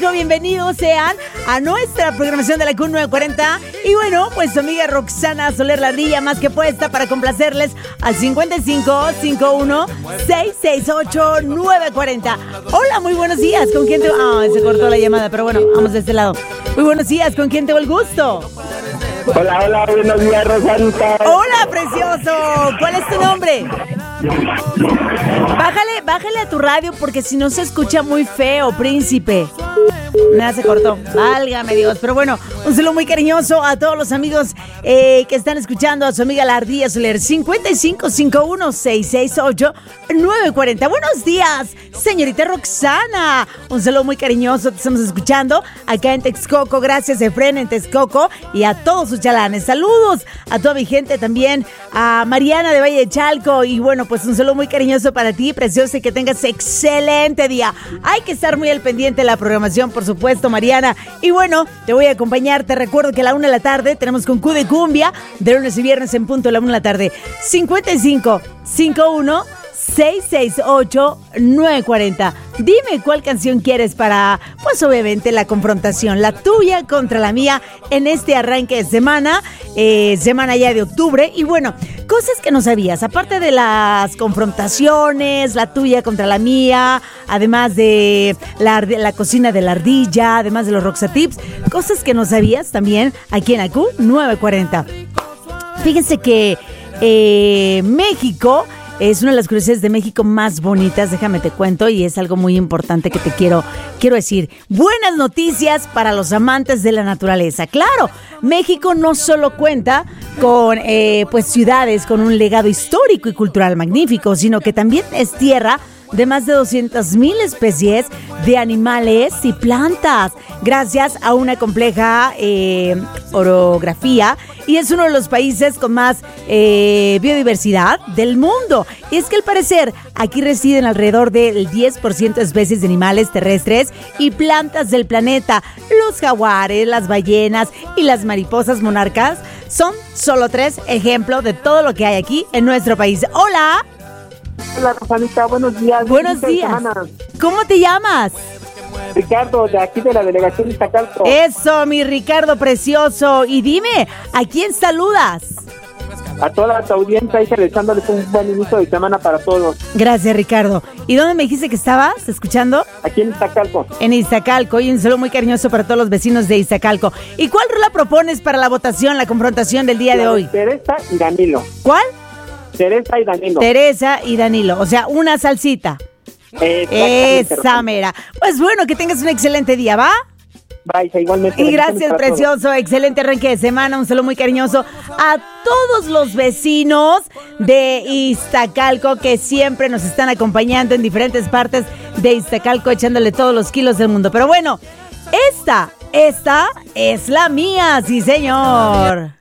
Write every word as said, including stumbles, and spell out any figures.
Iztacalco, bienvenidos sean a nuestra programación de la Q nueve cuarenta. Y bueno, pues su amiga Roxana Soler Ladrilla, más que puesta para complacerles al cincuenta y cinco, cincuenta y uno, seiscientos sesenta y ocho, novecientos cuarenta. Hola, muy buenos días. ¿Con quién te... Ah, se cortó la llamada, pero bueno, vamos de este lado. Muy buenos días. ¿Con quién tengo el gusto? Hola, hola, buenos días, Rosanita. Hola, precioso. ¿Cuál es tu nombre? Bájale, bájale a tu radio porque si no se escucha muy feo, príncipe. Nada, se cortó. Válgame Dios. Pero bueno, un saludo muy cariñoso a todos los amigos eh, que están escuchando a su amiga La Ardilla Soler. cincuenta y cinco, cincuenta y uno, seiscientos sesenta y ocho, novecientos cuarenta. Buenos días, señorita Roxana. Un saludo muy cariñoso. Te estamos escuchando acá en Texcoco. Gracias, Efren, en Texcoco. Y a todos sus chalanes. Saludos a toda mi gente también. A Mariana de Valle de Chalco. Y bueno, pues un saludo muy cariñoso para ti, preciosa, y que tengas excelente día. Hay que estar muy al pendiente de la programación, por supuesto, Mariana. Y bueno, te voy a acompañar. Te recuerdo que a la una de la tarde tenemos con Q de Cumbia, de lunes y viernes en punto a la una de la tarde. cincuenta y cinco, cincuenta y uno, seiscientos sesenta y ocho, novecientos cuarenta. Dime cuál canción quieres para, pues obviamente, la confrontación, la tuya contra la mía en este arranque de semana, eh, semana ya de octubre. Y bueno, cosas que no sabías, aparte de las confrontaciones, la tuya contra la mía, además de la, la cocina de la ardilla, además de los Roxatips, cosas que no sabías también aquí en A Q nueve cuarenta. Fíjense que eh, México es una de las curiosidades de México más bonitas, déjame te cuento, y es algo muy importante que te quiero, quiero decir. Buenas noticias para los amantes de la naturaleza. Claro, México no solo cuenta con eh, pues ciudades con un legado histórico y cultural magnífico, sino que también es tierra de más de doscientas mil especies de animales y plantas, gracias a una compleja eh, orografía, y es uno de los países con más eh, biodiversidad del mundo. Y es que al parecer aquí residen alrededor del diez por ciento de especies de animales terrestres y plantas del planeta. Los jaguares, las ballenas y las mariposas monarcas son solo tres ejemplos de todo lo que hay aquí en nuestro país. ¡Hola! Hola, Rosanita, buenos días. Buenos días. ¿Cómo te llamas? Ricardo, de aquí de la delegación de Iztacalco. Eso, mi Ricardo precioso. Y dime, ¿a quién saludas? A toda tu audiencia y deseándoles un buen inicio de semana para todos. Gracias, Ricardo. ¿Y dónde me dijiste que estabas escuchando? Aquí en Iztacalco. En Iztacalco. Y un saludo muy cariñoso para todos los vecinos de Iztacalco. ¿Y cuál rola propones para la votación, la confrontación del día la de hoy? Teresa y Danilo. ¿Cuál? Teresa y Danilo. Teresa y Danilo. O sea, una salsita. Esa mera. Pues bueno, que tengas un excelente día, ¿va? Bye, igualmente. Y gracias, precioso. Excelente arranque de semana. Un saludo muy cariñoso a todos los vecinos de Iztacalco que siempre nos están acompañando en diferentes partes de Iztacalco, echándole todos los kilos del mundo. Pero bueno, esta, esta es la mía, sí, señor.